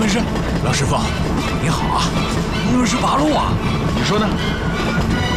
没事。 老师傅，你好啊，你们是八路啊？ 你说呢？